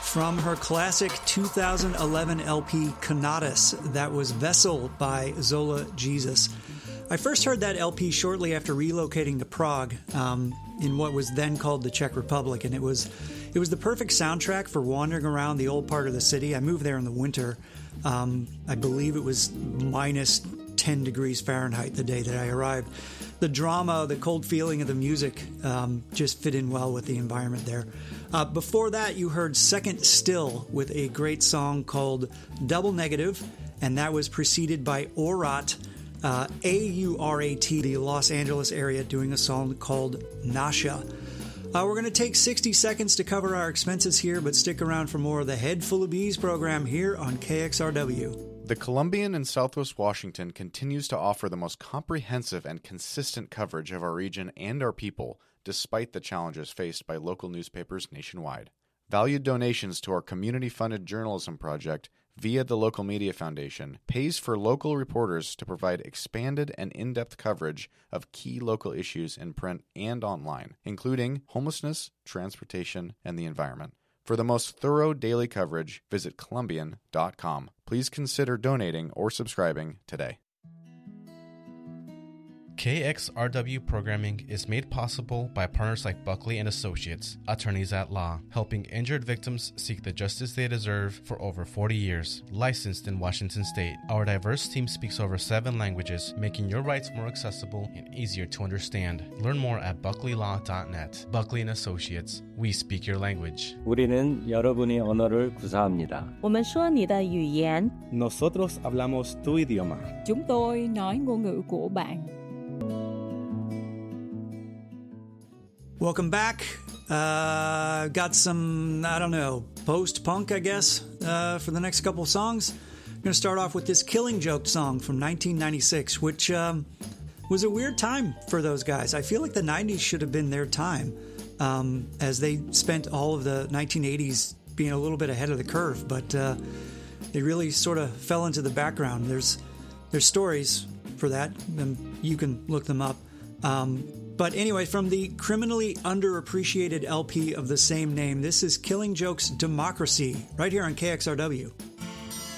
From her classic 2011 LP Conatus, that was Vessel by Zola Jesus. I first heard that LP shortly after relocating to Prague, in what was then called the Czech Republic, and it was the perfect soundtrack for wandering around the old part of the city. I moved there in the winter. I believe it was minus 10 degrees Fahrenheit the day that I arrived. The drama, the cold feeling of the music just fit in well with the environment there. Before that, you heard Second Still with a great song called Double Negative, and that was preceded by Aurat, A-U-R-A-T, the Los Angeles area, doing a song called Nasha. We're going to take 60 seconds to cover our expenses here, but stick around for more of the Head Full of Bees program here on KXRW. The Columbian in Southwest Washington continues to offer the most comprehensive and consistent coverage of our region and our people, despite the challenges faced by local newspapers nationwide. Valued donations to our community-funded journalism project via the Local Media Foundation pays for local reporters to provide expanded and in-depth coverage of key local issues in print and online, including homelessness, transportation, and the environment. For the most thorough daily coverage, visit Columbian.com. Please consider donating or subscribing today. KXRW programming is made possible by partners like Buckley & Associates, attorneys at law, helping injured victims seek the justice they deserve for over 40 years. Licensed in Washington State, our diverse team speaks over 7 languages, making your rights more accessible and easier to understand. Learn more at buckleylaw.net. Buckley & Associates, we speak your language. 우리는 여러분의 언어를 구사합니다. 我们说你的语言. Nosotros hablamos tu idioma. Chúng tôi nói ngôn ngữ của bạn. Welcome back. Got some, I don't know, post-punk, I guess, for the next couple of songs. I'm going to start off with this Killing Joke song from 1996, which was a weird time for those guys. I feel like the 90s should have been their time, as they spent all of the 1980s being a little bit ahead of the curve, but they really sort of fell into the background. There's stories for that, and you can look them up. But anyway, from the criminally underappreciated LP of the same name, this is Killing Joke's Democracy, right here on KXRW.